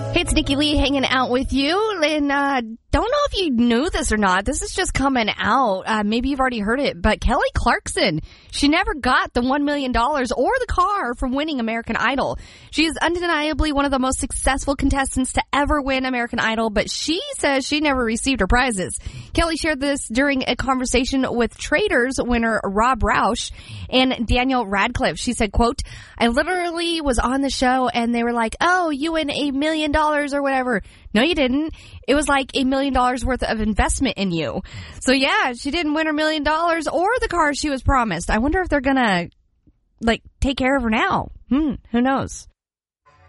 Hey, it's Nikki Lee hanging out with you, and don't know if you knew this or not. This is just coming out. Maybe you've already heard it, but Kelly Clarkson, she never got the $1 million or the car from winning American Idol. She is undeniably one of the most successful contestants to ever win American Idol, but she says she never received her prizes. Kelly shared this during a conversation with Traders winner Rob Roush and Daniel Radcliffe. She said, quote, "I literally was on the show and they were like, oh, you win $1 million or whatever. No, you didn't. It was like $1 million worth of investment in you." So yeah, she didn't win her $1 million or the car she was promised. I wonder if they're gonna take care of her now. Who knows?